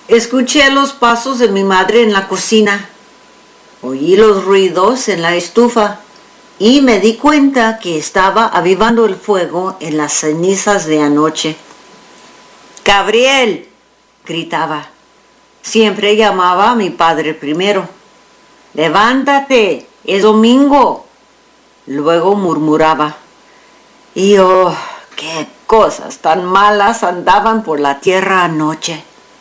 Escuché los pasos de mi madre en la cocina. Oí los ruidos en la estufa y me di cuenta que estaba avivando el fuego en las cenizas de anoche. ¡Gabriel!, gritaba. Siempre llamaba a mi padre primero. ¡Levántate! ¡Es domingo! Luego murmuraba. Y oh, qué cosas tan malas andaban por la tierra anoche.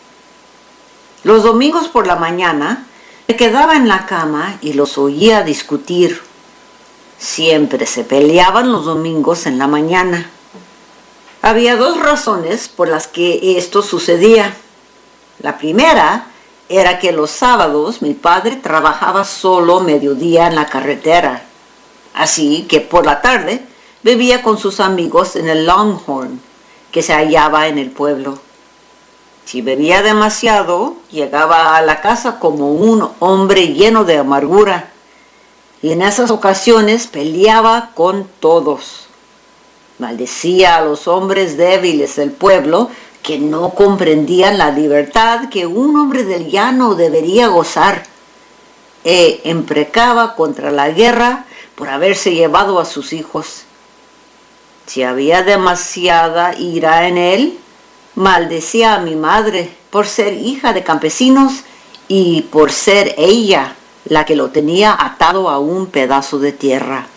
Los domingos por la mañana me quedaba en la cama y los oía discutir. Siempre se peleaban los domingos en la mañana. Había dos razones por las que esto sucedía. La primera era que los sábados mi padre trabajaba solo mediodía en la carretera. Así que por la tarde bebía con sus amigos en el Longhorn, que se hallaba en el pueblo. Si bebía demasiado, llegaba a la casa como un hombre lleno de amargura, y en esas ocasiones peleaba con todos. Maldecía a los hombres débiles del pueblo que no comprendían la libertad que un hombre del llano debería gozar, e imprecaba contra la guerra por haberse llevado a sus hijos. Si había demasiada ira en él, maldecía a mi madre por ser hija de campesinos y por ser ella la que lo tenía atado a un pedazo de tierra.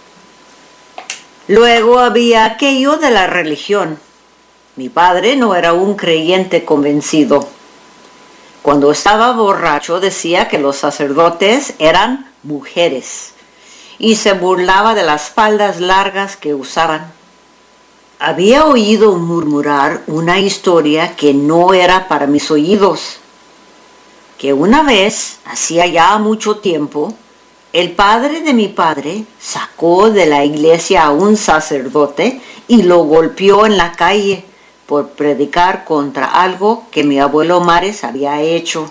Luego había aquello de la religión. Mi padre no era un creyente convencido. Cuando estaba borracho decía que los sacerdotes eran mujeres y se burlaba de las faldas largas que usaban. Había oído murmurar una historia que no era para mis oídos, que una vez, hacía ya mucho tiempo, el padre de mi padre sacó de la iglesia a un sacerdote y lo golpeó en la calle por predicar contra algo que mi abuelo Mares había hecho.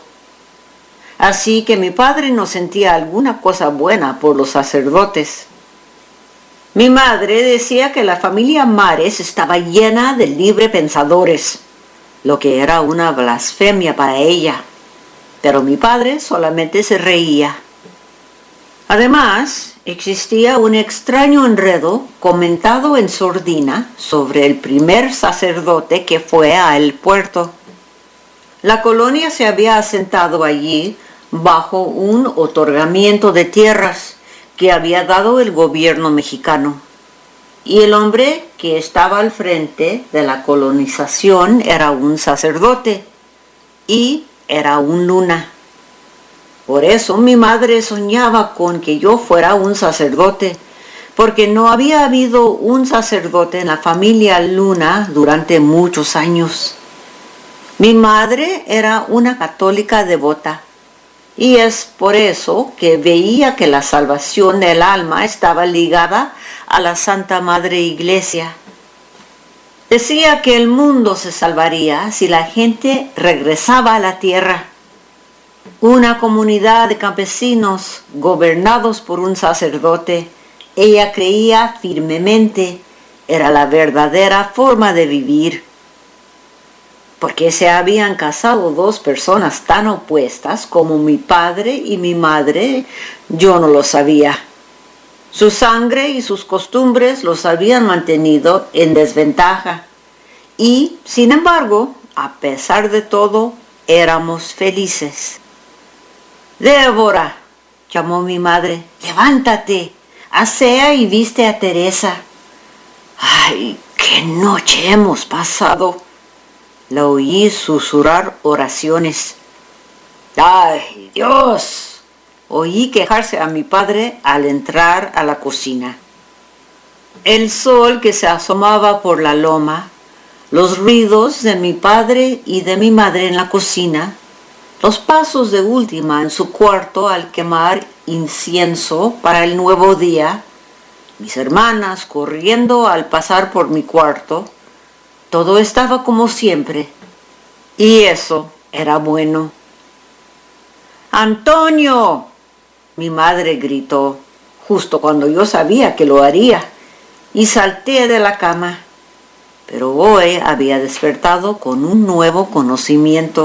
Así que mi padre no sentía alguna cosa buena por los sacerdotes. Mi madre decía que la familia Mares estaba llena de librepensadores, lo que era una blasfemia para ella, pero mi padre solamente se reía. Además, existía un extraño enredo comentado en sordina sobre el primer sacerdote que fue a El Puerto. La colonia se había asentado allí bajo un otorgamiento de tierras que había dado el gobierno mexicano. Y el hombre que estaba al frente de la colonización era un sacerdote y era un Luna. Por eso mi madre soñaba con que yo fuera un sacerdote, porque no había habido un sacerdote en la familia Luna durante muchos años. Mi madre era una católica devota, y es por eso que veía que la salvación del alma estaba ligada a la Santa Madre Iglesia. Decía que el mundo se salvaría si la gente regresaba a la tierra. Una comunidad de campesinos gobernados por un sacerdote, ella creía firmemente, era la verdadera forma de vivir. Porque se habían casado dos personas tan opuestas como mi padre y mi madre, yo no lo sabía. Su sangre y sus costumbres los habían mantenido en desventaja. Y, sin embargo, a pesar de todo, éramos felices. «Débora», llamó mi madre, «levántate, asea y viste a Teresa». «¡Ay, qué noche hemos pasado!», la oí susurrar oraciones. «¡Ay, Dios!», oí quejarse a mi padre al entrar a la cocina. El sol que se asomaba por la loma, los ruidos de mi padre y de mi madre en la cocina, los pasos de Última en su cuarto al quemar incienso para el nuevo día, mis hermanas corriendo al pasar por mi cuarto, todo estaba como siempre, y eso era bueno. «¡Antonio!», mi madre gritó, justo cuando yo sabía que lo haría, y salté de la cama. Pero hoy había despertado con un nuevo conocimiento.